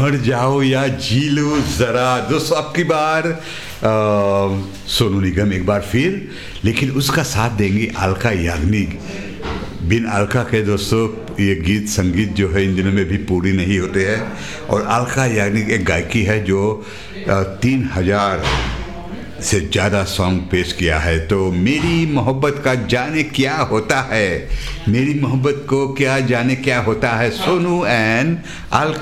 मर जाओ या जी लो ज़रा। दोस्तों अब की बार सोनू निगम एक बार फिर, लेकिन उसका साथ देंगी अलका याग्निक। बिन अलका के दोस्तों ये गीत संगीत जो है इन दिनों में भी पूरी नहीं होते हैं। और अलका याग्निक एक गायकी है जो 3000 से ज़्यादा सॉन्ग पेश किया है। तो मेरी मोहब्बत का जाने क्या होता है, मेरी मोहब्बत को क्या जाने क्या होता है, सोनू एंड अलका।